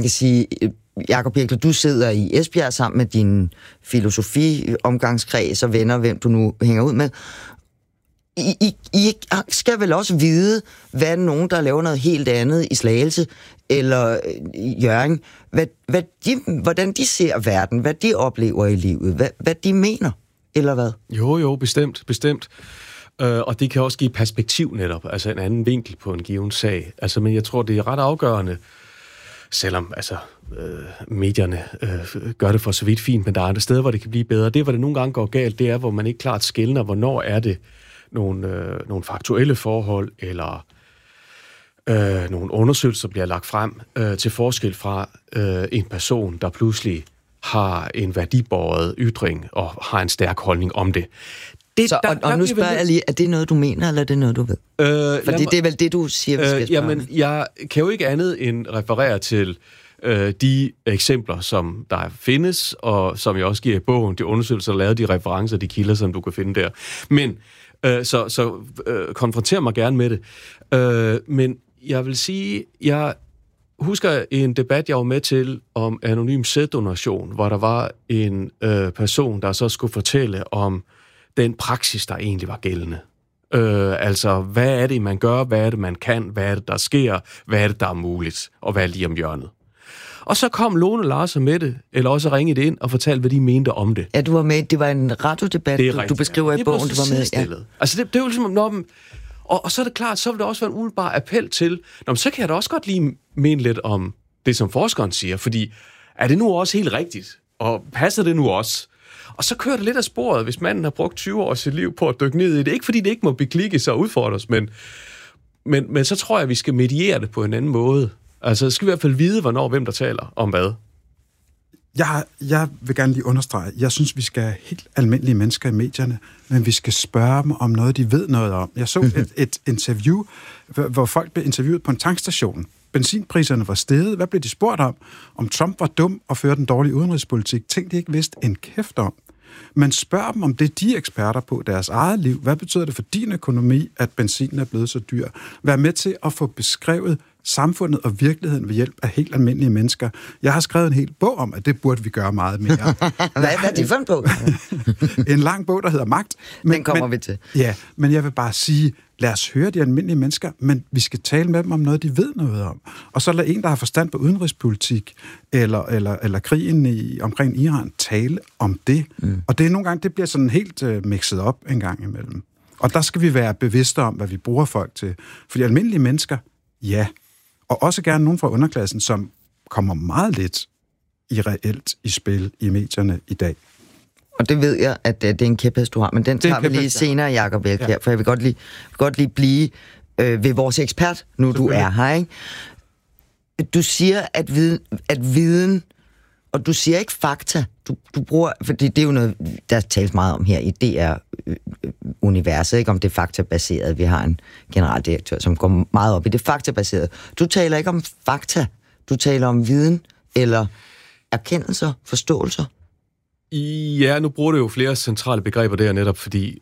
kan sige, Jacob Birkler, du sidder i Esbjerg sammen med din filosofi-omgangskreds og venner, hvem du nu hænger ud med. I skal vel også vide, hvad nogen, der laver noget helt andet i Slagelse eller i Hjørring, hvordan de ser verden, hvad de oplever i livet, hvad de mener, eller hvad? Jo, bestemt. Og det kan også give perspektiv netop, altså en anden vinkel på en given sag. Altså, men jeg tror, det er ret afgørende, selvom medierne gør det for så vidt fint, men der er andre steder, hvor det kan blive bedre. Det, hvor det nogle gange går galt, det er, hvor man ikke klart skelner, hvornår er det nogle faktuelle forhold, eller nogle undersøgelser bliver lagt frem til forskel fra en person, der pludselig har en værdibåret ytring og har en stærk holdning om det. Og nu spørger jeg lige, er det noget, du mener, eller er det noget, du ved? Fordi det er vel det, du siger, vi skal spørge. Jamen, jeg kan jo ikke andet end referere til de eksempler, som der findes, og som jeg også giver i bogen, de undersøgelser, der lavede, de referencer, de kilder, som du kan finde der. Men, så konfronter mig gerne med det. Men jeg vil sige, jeg husker en debat, jeg var med til om anonym sæddonation, hvor der var en person, der så skulle fortælle om den praksis, der egentlig var gældende. Altså, hvad er det, man gør? Hvad er det, man kan? Hvad er det, der sker? Hvad er det, der er muligt? Og hvad er lige om hjørnet? Og så kom Lone Larsen med det, eller også ringede ind og fortalte, hvad de mente om det. Ja, du var med. Det var en radiodebat, du beskriver i bogen, du var med. Ja. Altså, det er jo ligesom, når man... Og så er det klart, så vil det også være en umiddelbar appel til, så kan jeg da også godt lige mene lidt om det, som forskeren siger, fordi er det nu også helt rigtigt? Og passer det nu også? Og så kører det lidt af sporet, hvis manden har brugt 20 år af sit liv på at dykke ned i det. Ikke fordi det ikke må beklikkes og udfordres, men så tror jeg, at vi skal mediere det på en anden måde. Altså, skal vi i hvert fald vide, hvornår hvem der taler om hvad. Jeg vil gerne lige understrege, jeg synes, vi skal have helt almindelige mennesker i medierne, men vi skal spørge dem om noget, de ved noget om. Jeg så et interview, hvor folk blev interviewet på en tankstation. Benzinpriserne var steget. Hvad blev de spurgt om? Om Trump var dum og førte en dårlig udenrigspolitik. Ting, de ikke vidste en kæft om. Men spørg dem om det, de er eksperter på, deres eget liv. Hvad betyder det for din økonomi, at benzinen er blevet så dyr? Vær med til at få beskrevet samfundet og virkeligheden ved hjælp af helt almindelige mennesker. Jeg har skrevet en hel bog om, at det burde vi gøre meget mere. Hvad er det for en bog? En lang bog, der hedder Magt. Den kommer vi til. Ja, men jeg vil bare sige, lad os høre de almindelige mennesker, men vi skal tale med dem om noget, de ved noget om. Og så lad en, der har forstand på udenrigspolitik eller krigen omkring Iran, tale om det. Og det er nogle gange, det bliver sådan helt mixet op en gang imellem. Og der skal vi være bevidste om, hvad vi bruger folk til. For de almindelige mennesker, ja. Og også gerne nogen fra underklassen, som kommer meget lidt reelt i spil i medierne i dag. Og det ved jeg, at det er en kæphest, du har, men den tager vi lige senere, Jacob Birkler, her, for jeg vil godt lige blive ved vores ekspert, nu du er her, ikke? Du siger, at viden, og du siger ikke fakta, du bruger, fordi det er jo noget, der tales meget om her i DR-universet, ikke om det faktabaseret. Vi har en generaldirektør, som går meget op i det faktabaserede. Du taler ikke om fakta, du taler om viden, eller erkendelser, forståelser. Ja, nu bruger du jo flere centrale begreber der netop, fordi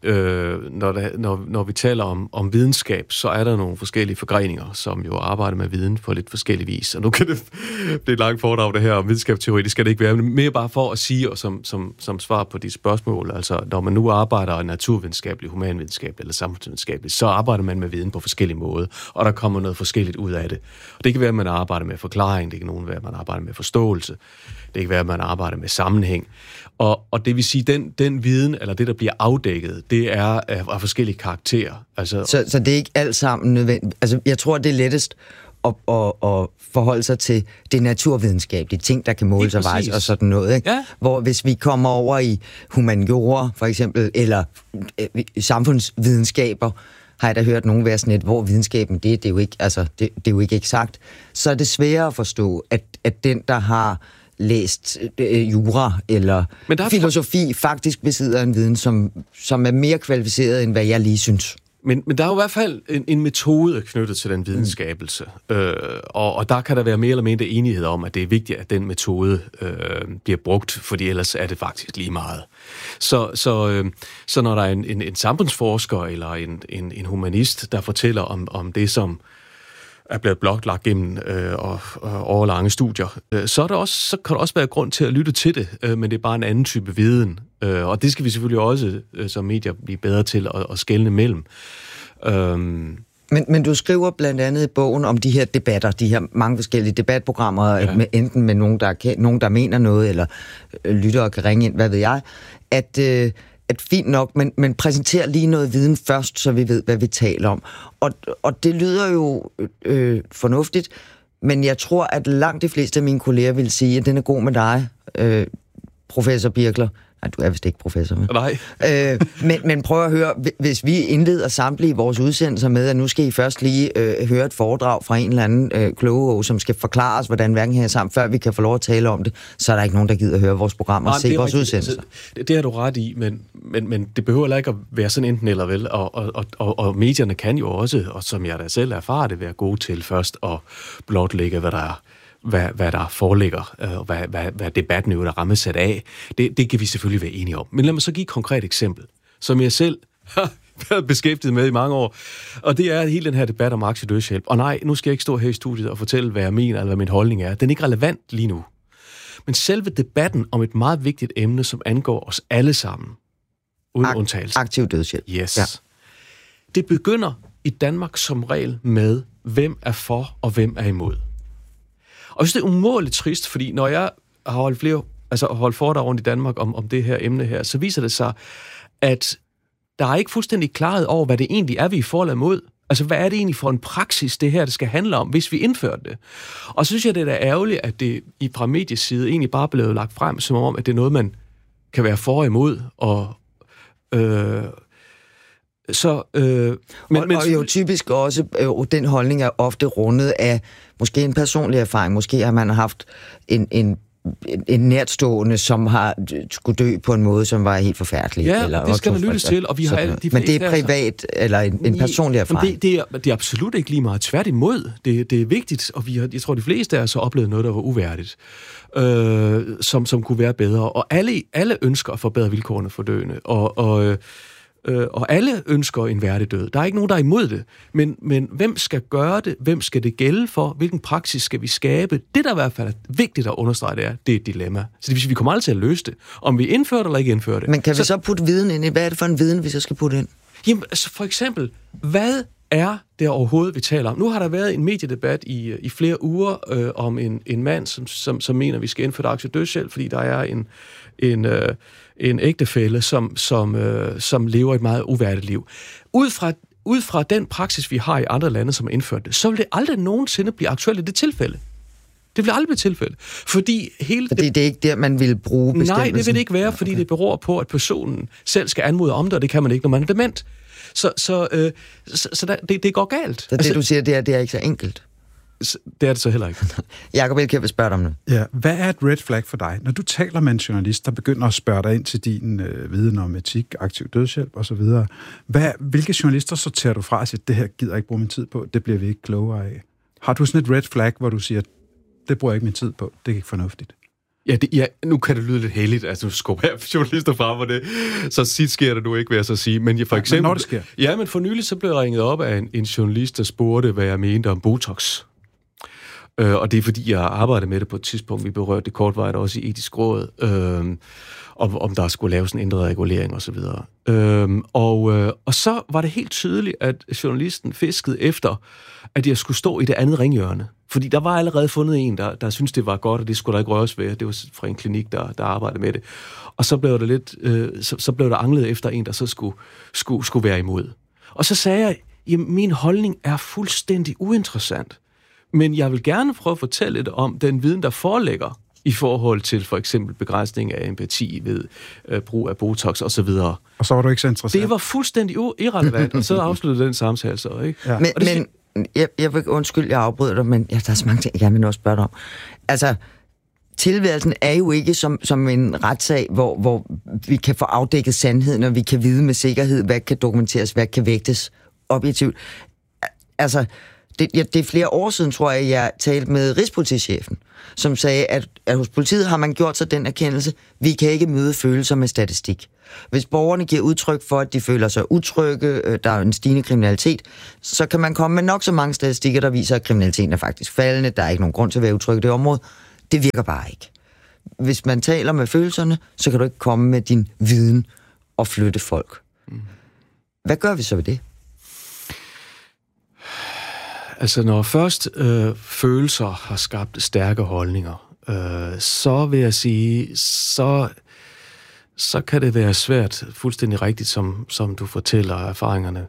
når vi taler om videnskab, så er der nogle forskellige forgreninger, som jo arbejder med viden på lidt forskellige vis. Og nu kan det blive et langt foredrag det her om videnskabsteori, det skal det ikke være, men mere bare for at sige, og som svar på de spørgsmål, altså når man nu arbejder naturvidenskabeligt, humanvidenskabeligt eller samfundsvidenskabeligt, så arbejder man med viden på forskellige måder, og der kommer noget forskelligt ud af det. Og det kan være, at man arbejder med forklaring, det kan være, at man arbejder med forståelse, det kan være, at man arbejder med sammenhæng. Og det vil sige, den viden, eller det, der bliver afdækket, det er af forskellige karakterer. Altså, så det er ikke alt sammen nødvendigt. Altså, jeg tror, det er lettest at forholde sig til det naturvidenskabelige, ting, der kan måles og vejes og sådan noget. Ikke? Ja. Hvor hvis vi kommer over i humaniora, for eksempel, eller samfundsvidenskaber, har jeg da hørt nogen være sådan et, hvor videnskaben, det er jo ikke, altså, det er jo ikke eksakt, så er det sværere at forstå, at den, der har læst jura eller filosofi, faktisk besidder en viden, som er mere kvalificeret, end hvad jeg lige synes. Men der er jo i hvert fald en metode knyttet til den videnskabelse, og der kan der være mere eller mindre enighed om, at det er vigtigt, at den metode bliver brugt, fordi ellers er det faktisk lige meget. Så når der er en samfundsforsker eller en humanist, der fortæller om det, som er blevet blotlagt gennem og årelange studier, så kan der også være grund til at lytte til det, men det er bare en anden type viden. Og det skal vi selvfølgelig også som medier blive bedre til at skelne mellem. Men du skriver blandt andet i bogen om de her debatter, de her mange forskellige debatprogrammer, med, enten med nogen, der mener noget, eller lyttere kan ringe ind, hvad ved jeg, at fint nok, men præsenter lige noget viden først, så vi ved, hvad vi taler om. Og det lyder jo fornuftigt, men jeg tror, at langt de fleste af mine kolleger vil sige, at den er god med dig, professor Birkler. Nej, du er vist ikke professor. Nej. Men prøv at høre, hvis vi indleder samtlige vores udsendelser med, at nu skal I først lige høre et foredrag fra en eller anden kloge, som skal forklare os, hvordan verden hænger sammen, før vi kan få lov at tale om det, så er der ikke nogen, der gider at høre vores program og se vores udsendelser. Altså, det har du ret i, men det behøver heller ikke at være sådan enten eller vel, og medierne kan jo også, og som jeg da selv erfarer det, være gode til først at blotlægge, hvad der foreligger, og hvad debatten jo der rammesat af. Det kan vi selvfølgelig være enige om. Men lad mig så give et konkret eksempel, som jeg selv har været beskæftiget med i mange år. Og det er hele den her debat om aktiedødshjælp. Og nej, nu skal jeg ikke stå her i studiet og fortælle, hvad jeg mener, eller hvad min holdning er. Den er ikke relevant lige nu. Men selve debatten om et meget vigtigt emne, som angår os alle sammen, uden undtagelse. Aktiv dødshjælp. Yes. Ja. Det begynder i Danmark som regel med, hvem er for og hvem er imod. Og jeg synes, det er umådeligt trist, fordi når jeg har holdt foredrag rundt i Danmark om det her emne her, så viser det sig, at der er ikke fuldstændig klarhed over, hvad det egentlig er, vi er for eller imod. Altså, hvad er det egentlig for en praksis, det her, det skal handle om, hvis vi indfører det? Og så synes jeg, det er da ærgerligt, at det fra medies side egentlig bare blev lagt frem, som om, at det er noget, man kan være for og imod, og jo typisk også, den holdning er ofte rundet af måske en personlig erfaring. Måske har man haft en nærtstående, som har skulle dø på en måde, som var helt forfærdelig. Ja, eller det skal man lytte til, og vi har alle de men det er privat, eller en personlig erfaring. Det er absolut ikke lige meget. Tværtimod, det er vigtigt, og jeg tror, de fleste af os har oplevet noget, der var uværdigt, som kunne være bedre. Og alle ønsker at forbedre vilkårene for døende, og alle ønsker en værdig død. Der er ikke nogen, der er imod det. Men hvem skal gøre det? Hvem skal det gælde for? Hvilken praksis skal vi skabe? Det, der i hvert fald er vigtigt at understrege, det er et dilemma. Så det vil sige, vi kommer aldrig til at løse det. Om vi indfører det eller ikke indfører det. Men kan vi så putte viden ind i? Hvad er det for en viden, vi så skal putte ind? Jamen, altså for eksempel, hvad er det overhovedet, vi taler om? Nu har der været en mediedebat i flere uger om en mand, som mener, vi skal indføre aktiedødshjælp, fordi der er en ægtefælle, som lever et meget uværdigt liv. Ud fra den praksis, vi har i andre lande, som har indført det, så vil det aldrig nogensinde blive aktuelt i det tilfælde. Det vil aldrig blive tilfælde. Fordi det er ikke der, man vil bruge bestemmelsen? Nej, det vil det ikke være, fordi det beror på, at personen selv skal anmode om det, og det kan man ikke, når man er dement. Så det går galt. Så det, du siger, det er ikke så enkelt? Det er det så heller ikke. Jakob Elkjær vil spørge dig om det. Ja, hvad er et red flag for dig? Når du taler med en journalist, der begynder at spørge dig ind til din viden om etik, aktiv dødshjælp osv., hvilke journalister sorterer du fra og siger, det her gider jeg ikke bruge min tid på, det bliver vi ikke klogere af? Har du sådan et red flag, hvor du siger, det bruger jeg ikke min tid på, det er ikke fornuftigt? Ja, nu kan det lyde lidt heldigt, altså du skubber journalister frem og det, så sit sker det nu ikke, vil jeg så sige. Men for eksempel, når det sker. Ja, men for nylig så blev jeg ringet op af en journalist, der spurgte, hvad jeg mente om Botox. Og det er fordi, jeg arbejdede med det på et tidspunkt, vi berørte det kortvarigt også i Etisk Råd, om der skulle laves en ændret regulering osv. Og så var det helt tydeligt, at journalisten fiskede efter, at jeg skulle stå i det andet ringhjørne. Fordi der var allerede fundet en, der syntes, det var godt, og det skulle der ikke røres ved. Det var fra en klinik, der arbejdede med det. Og så blev der så blev der anglet efter en, der så skulle være imod. Og så sagde jeg, jamen, min holdning er fuldstændig uinteressant. Men jeg vil gerne prøve at fortælle lidt om den viden, der foreligger i forhold til for eksempel begrænsning af empati ved brug af Botox og så videre. Og så var du ikke så interessant. Det var fuldstændig irrelevant, og så afsluttede den samtale så, ikke? Ja. Men jeg vil undskylde, jeg afbryder dig, men der er så mange ting, jeg gerne vil også spørge dig om. Altså, tilværelsen er jo ikke som en retssag, hvor vi kan få afdækket sandheden, og vi kan vide med sikkerhed, hvad kan dokumenteres, hvad kan vægtes objektivt. Altså, Det er flere år siden, tror jeg talte med rigspolitichefen, som sagde, at hos politiet har man gjort sig den erkendelse, vi kan ikke møde følelser med statistik. Hvis borgerne giver udtryk for, at de føler sig utrygge, der er en stigende kriminalitet, så kan man komme med nok så mange statistikker, der viser, at kriminaliteten er faktisk faldende, der er ikke nogen grund til at være utryg i det område. Det virker bare ikke. Hvis man taler med følelserne, så kan du ikke komme med din viden og flytte folk. Hvad gør vi så ved det? Altså, når først følelser har skabt stærke holdninger, så vil jeg sige, så kan det være svært, fuldstændig rigtigt, som du fortæller erfaringerne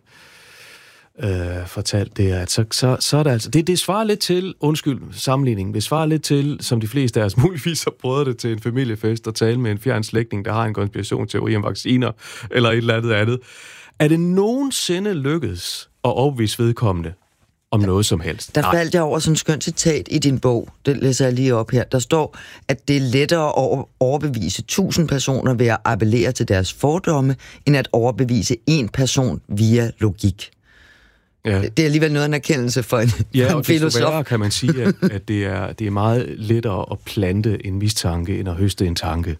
fortalt det, at så er det altså... Det svarer lidt til, sammenligning, det svarer lidt til, som de fleste af os muligvis har prøvet det til en familiefest, og tale med en fjern slægtning, der har en konspirationsteori om vacciner, eller et eller andet. Er det nogensinde lykkedes at overbevise vedkommende om noget som helst? Der faldt jeg over sådan et skønt citat i din bog. Det læser jeg lige op her. Der står, at det er lettere at overbevise 1000 personer ved at appellere til deres fordomme, end at overbevise en person via logik. Ja. Det er alligevel noget af en erkendelse for en filosof. Ja, og kan man sige, at det er meget lettere at plante en mistanke, end at høste en tanke.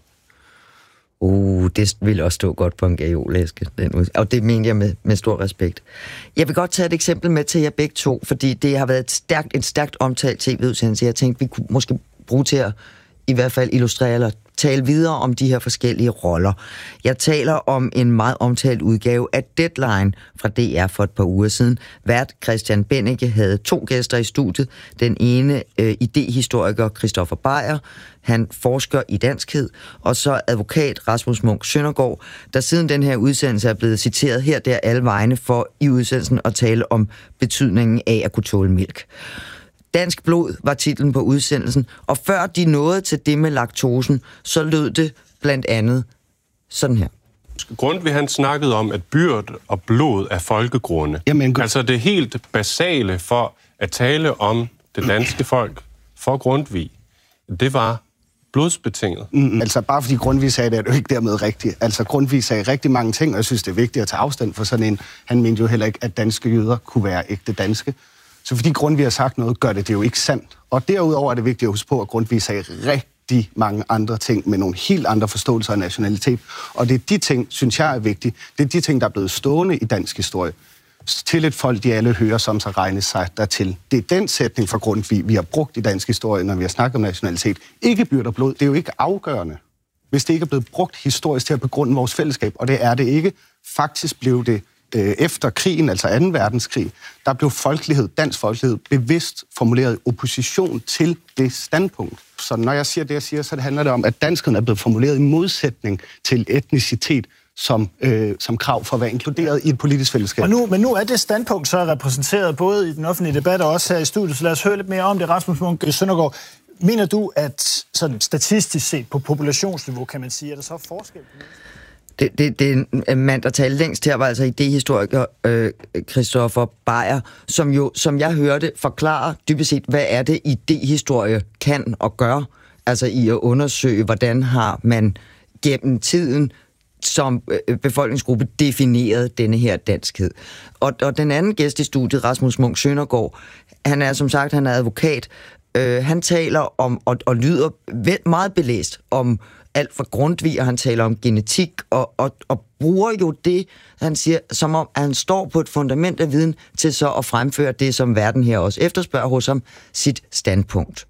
Det ville også stå godt på en gajolæske. Og det mener jeg med stor respekt. Jeg vil godt tage et eksempel med til jer begge to, fordi det har været en stærkt omtalt tv-udsendelse. Jeg tænkte, vi kunne måske bruge til at i hvert fald illustrere eller tale videre om de her forskellige roller. Jeg taler om en meget omtalt udgave af Deadline fra DR for et par uger siden. Vært Christian Bennike havde 2 gæster i studiet. Den ene idehistoriker Christoffer Beyer, han forsker i danskhed, og så advokat Rasmus Munch Søndergaard, der siden den her udsendelse er blevet citeret her der alle vegne for i udsendelsen at tale om betydningen af at kunne tåle mælk. Dansk blod var titlen på udsendelsen, og før de nåede til det med laktosen, så lød det blandt andet sådan her. Grundtvig han snakkede om, at byrd og blod er folkegrunde. Jamen, altså det helt basale for at tale om det danske folk for Grundtvig, det var blodsbetinget. Altså bare fordi Grundtvig sagde det, er det jo ikke dermed rigtigt. Altså Grundtvig sagde rigtig mange ting, og jeg synes, det er vigtigt at tage afstand for sådan en. Han mente jo heller ikke, at danske jøder kunne være ægte danske. Så fordi Grundtvig har sagt noget, gør det jo ikke sandt. Og derudover er det vigtigt at huske på, at Grundtvig sagde rigtig mange andre ting med nogle helt andre forståelser af nationalitet. Og det er de ting, synes jeg er vigtige. Det er de ting, der er blevet stående i dansk historie. Til et folk, de alle hører, som så regnes sig dertil. Det er den sætning fra Grundtvig, vi har brugt i dansk historie, når vi har snakket om nationalitet. Ikke byrd og blod, det er jo ikke afgørende, hvis det ikke er blevet brugt historisk til at begrunde vores fællesskab. Og det er det ikke. Faktisk blev det efter krigen, altså 2. verdenskrig, der blev folkelighed, dansk folkelighed, bevidst formuleret i opposition til det standpunkt. Så når jeg siger det, jeg siger, så handler det om, at danskheden er blevet formuleret i modsætning til etnicitet som krav for at være inkluderet i et politisk fællesskab. Men nu er det standpunkt så repræsenteret både i den offentlige debat og også her i studiet, så lad os høre lidt mere om det. Rasmus Munch Søndergaard, mener du, at sådan statistisk set på populationsniveau, kan man sige, er der så forskel på det? Det er en mand, der talte længst her, var altså idehistoriker Christoffer Beyer, som jo, som jeg hørte, forklarer dybest set, hvad er det idehistorie kan og gør, altså i at undersøge, hvordan har man gennem tiden som befolkningsgruppe defineret denne her danskhed. Og den anden gæst i studiet, Rasmus Munch Søndergaard, han er som sagt, han er advokat, han taler om, og lyder meget belæst om alt fra Grundtvig, og han taler om genetik, og bruger jo det, han siger, som om, at han står på et fundament af viden, til så at fremføre det, som verden her også efterspørger hos ham, sit standpunkt.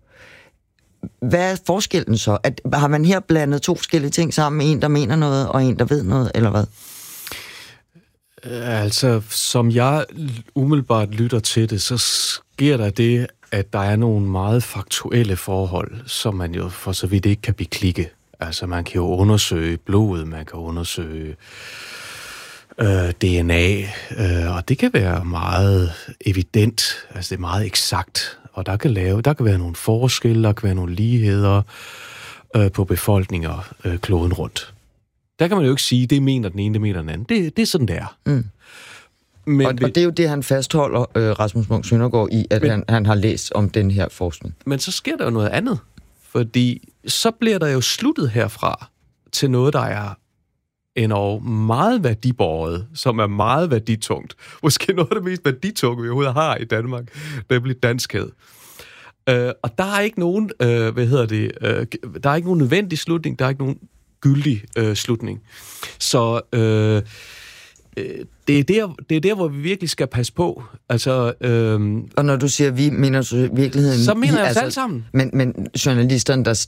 Hvad er forskellen så? Har man her blandet 2 forskellige ting sammen, en, der mener noget, og en, der ved noget, eller hvad? Altså, som jeg umiddelbart lytter til det, så sker der det, at der er nogle meget faktuelle forhold, som man jo for så vidt ikke kan beklikke. Altså, man kan jo undersøge blodet, man kan undersøge DNA, og det kan være meget evident, altså det er meget eksakt, og der kan være nogle forskelle, der kan være nogle ligheder på befolkninger kloden rundt. Der kan man jo ikke sige, det mener den ene, det mener den anden. Det er sådan, det er. Mm. Men og det er jo det, han fastholder, Rasmus Munch Søndergaard, i, at han har læst om den her forskning. Men så sker der jo noget andet, fordi så bliver der jo sluttet herfra til noget, der er endog meget værdibåret, som er meget værditungt. Måske noget af det mest værditunge, vi overhovedet har i Danmark, nemlig danskhed. Og der er ikke nogen, der er ikke nogen nødvendig slutning, der er ikke nogen gyldig slutning. Så det er der, hvor vi virkelig skal passe på. Altså, og når du siger vi, mener du virkeligheden... Så mener jeg os alle sammen. Men journalisterne,